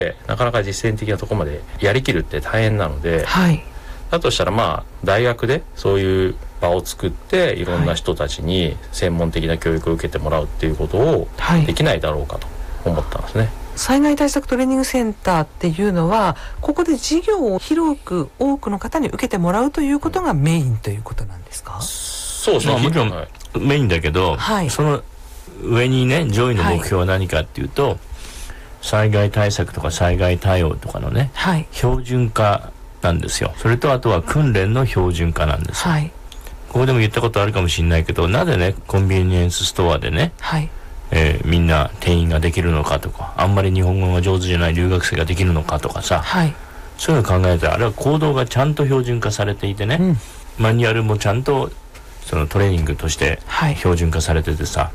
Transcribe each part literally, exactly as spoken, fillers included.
なかなか実践的なところまでやりきるって大変なので、 はい、 だとしたらまあ大学でそういう場を作っていろんな人たちに専門的な教育を受けてもらうっていうことをできないだろうかと思ったんですね。 災害対策トレーニングセンターっていうのはここで授業を広く多くの方に受けてもらうということがメインということなんですか？ そうですね、 まあ、もちろんメインだけど、はい、その上にね上位の目標は何かっていうと、はい、災害対策とか災害対応とかのね、はい、標準化なんですよ。それとあとは訓練の標準化なんですよ、はい、ここでも言ったことあるかもしれないけど、なぜねコンビニエンスストアでね、はい、えー、みんな店員ができるのかとか、あんまり日本語が上手じゃない留学生ができるのかとかさ、はい、そういうのを考えたらあれは行動がちゃんと標準化されていてね、うん、マニュアルもちゃんとそのトレーニングとして標準化されててさ、はい、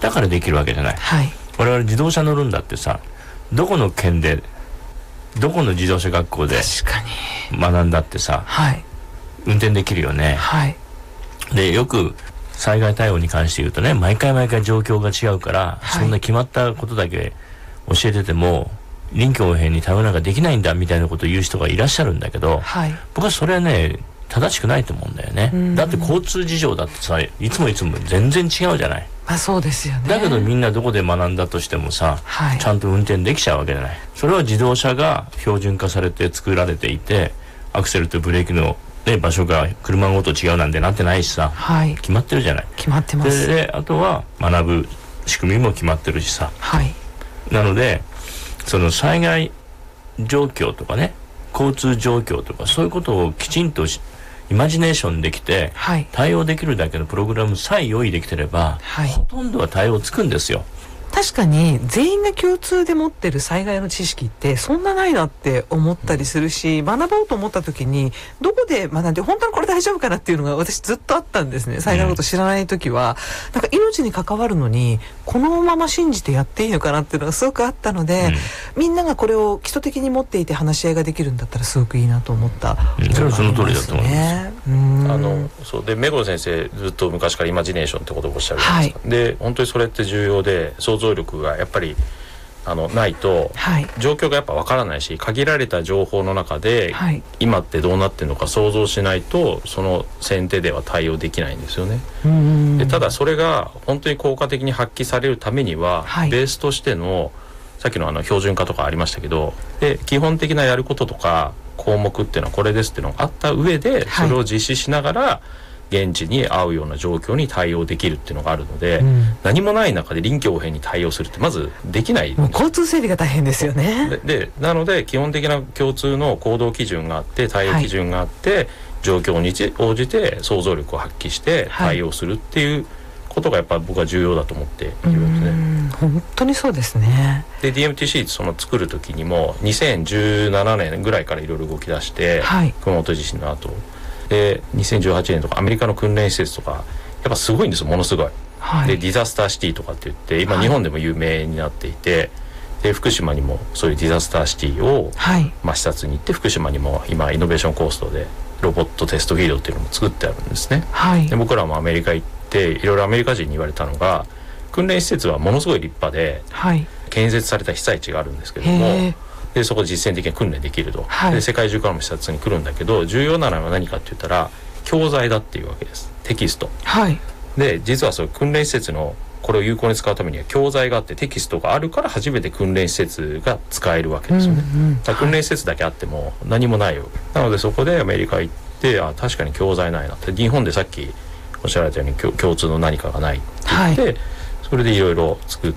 だからできるわけじゃない、はい、我々自動車乗るんだってさ、どこの県でどこの自動車学校で学んだってさ、はい、運転できるよね、はい、でよく災害対応に関して言うとね、毎回毎回状況が違うから、はい、そんな決まったことだけ教えてても臨機応変に対応なんかできないんだみたいなことを言う人がいらっしゃるんだけど、はい、僕はそれはね正しくないと思うんだよね。だって交通事情だってさ、いつもいつも全然違うじゃない。 まあそうですよね。 だけどみんなどこで学んだとしてもさ、はい、ちゃんと運転できちゃうわけじゃない。それは自動車が標準化されて作られていて、アクセルとブレーキの、ね、場所が車ごと違うなんてなってないしさ、はい、決まってるじゃない。 決まってます。 で、あとは学ぶ仕組みも決まってるしさ、はい、なのでその災害状況とかね、交通状況とかそういうことをきちんとイマジネーションできて、はい、対応できるだけのプログラムさえ用意できてれば、はい、ほとんどは対応つくんですよ。 確かに全員が共通で持ってる災害の知識ってそんなないなって思ったりするし、うん、学ぼうと思った時にどこで学んで本当にこれ大丈夫かなっていうのが私ずっとあったんですね。災害のこと知らない時は、うん、なんか命に関わるのにこのまま信じてやっていいのかなっていうのがすごくあったので、うん、みんながこれを基礎的に持っていて話し合いができるんだったらすごくいいなと思った、 うん、それはその通りだと思います。 うん、あのそうで目黒先生ずっと昔からイマジネーションってことをおっしゃるじゃないですか、はい、で本当にそれって重要で、想像力がやっぱりあのないと、はい、状況がやっぱ分からないし、限られた情報の中で、はい、今ってどうなってるのか想像しないとその先手では対応できないんですよね。うん、でただそれが本当に効果的に発揮されるためには、はい、ベースとしてのさっきのあの標準化とかありましたけど、で基本的なやることとか項目っていうのはこれですっていうのがあった上で、それを実施しながら現地に合うような状況に対応できるっていうのがあるので、うん、何もない中で臨機応変に対応するってまずできない。 もう交通整理が大変ですよね。 で、でなので基本的な共通の行動基準があって対応基準があって、はい、状況に応じて想像力を発揮して対応するっていうことがやっぱり僕は重要だと思っているんですね。 本当にそうですね。 で ディーエムティーシー その作る時にもにせんじゅうななねんぐらいからいろいろ動き出して、はい、熊本地震の後でにせんじゅうはちねんとかアメリカの訓練施設とかやっぱすごいんですよ、ものすごい、はい、でディザスターシティとかって言って今日本でも有名になっていて、はい、で福島にもそういうディザスターシティを、はい、まあ、視察に行って、福島にも今イノベーションコーストでロボットテストフィードっていうのも作ってあるんですね、はい、で僕らもアメリカ行っていろいろアメリカ人に言われたのが、訓練施設はものすごい立派で、はい、建設された被災地があるんですけども、でそこ実践的に訓練できると、はい、で世界中からも視察に来るんだけど、重要なのは何かって言ったら教材だっていうわけです。テキスト、はい、で実はそういう訓練施設のこれを有効に使うためには教材があってテキストがあるから初めて訓練施設が使えるわけですよね、うんうん、だから訓練施設だけあっても何もないよ、はい、なのでそこでアメリカ行って、あ確かに教材ないなって、日本でさっきおっしゃられたように共通の何かがないって言って、はい、それでいろいろ作って、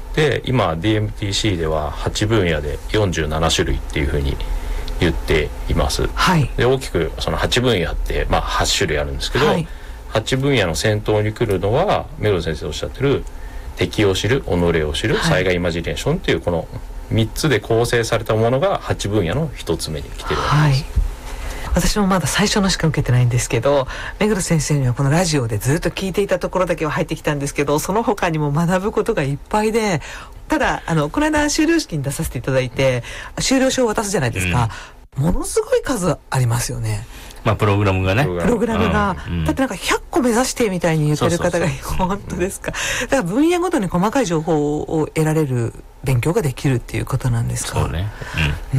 今 ディーエムティーシー でははちぶんやでよんじゅうななしゅるいっていうふうに言っています、はい、で大きくそのはちぶんやって、まあ、はちしゅるいあるんですけど、はい、はちぶんやの先頭に来るのは目黒先生おっしゃってる敵を知る、己を知る、はい、災害イマジネーションっていうこのみっつで構成されたものがはちぶんやのひとつめに来てるわけです、はい。 私もまだ最初のしか受けてないんですけど、目黒先生にはこのラジオでずっと聞いていたところだけは入ってきたんですけど、その他にも学ぶことがいっぱいで、ただあのこの間修了式に出させていただいて修了証を渡すじゃないですか、うん、ものすごい数ありますよね。 まあプログラムがね、 プログラムが、うん、だってなんかひゃっこ目指してみたいに言ってる方が本当ですか。だから分野ごとに細かい情報を得られる勉強ができるっていうことなんですか。 そうね、うん